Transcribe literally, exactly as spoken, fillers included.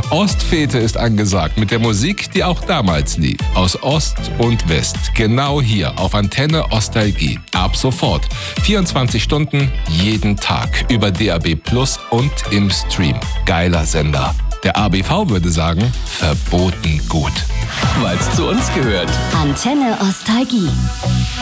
Ostfete ist angesagt mit der Musik, die auch damals lief. Aus Ost und West. Genau hier auf Antenne Ostalgie. Ab sofort. vierundzwanzig Stunden, jeden Tag. Über D A B Plus und im Stream. Geiler Sender. Der A B V würde sagen, verboten gut. Weil's zu uns gehört. Antenne Ostalgie.